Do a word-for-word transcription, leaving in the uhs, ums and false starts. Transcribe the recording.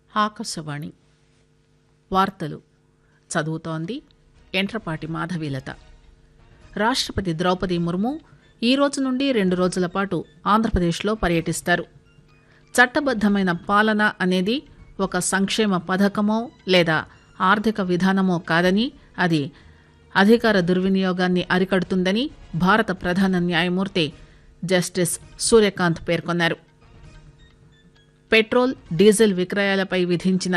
ఆకాశవాణి వార్తలు చదువుతోంది ఎంట్రపాటి మాధవీలత. రాష్ట్రపతి ద్రౌపది ముర్ము ఈ రోజు నుండి రెండు రోజుల పాటు ఆంధ్రప్రదేశ్లో పర్యటిస్తారు. చట్టబద్దమైన పాలన అనేది ఒక సంక్షేమ పథకమో లేదా ఆర్థిక విధానమో కాదని, అది అధికార దుర్వినియోగాన్ని అరికడుతుందని భారత ప్రధాన న్యాయమూర్తి జస్టిస్ సూర్యకాంత్ పేర్కొన్నారు. పెట్రోల్, డీజిల్ విక్రయాలపై విధించిన